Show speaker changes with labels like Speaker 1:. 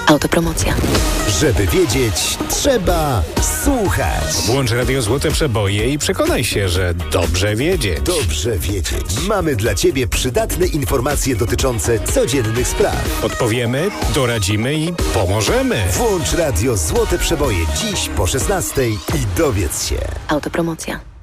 Speaker 1: Autopromocja.
Speaker 2: Żeby wiedzieć, trzeba słuchać.
Speaker 3: Włącz Radio Złote Przeboje i przekonaj się, że dobrze wiedzieć.
Speaker 2: Dobrze wiedzieć. Mamy dla Ciebie przydatne informacje dotyczące codziennych spraw.
Speaker 3: Odpowiemy, doradzimy i pomożemy.
Speaker 2: Włącz Radio Złote Przeboje dziś po 16:00 i dowiedz się.
Speaker 1: Autopromocja.